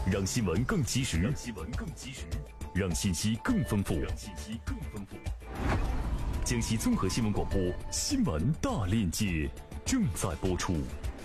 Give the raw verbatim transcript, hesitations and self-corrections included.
让新闻更及时， 让新闻更及时， 让信息更丰富， 让信息更丰富。 江西综合新闻广播《新闻大链接》正在播出。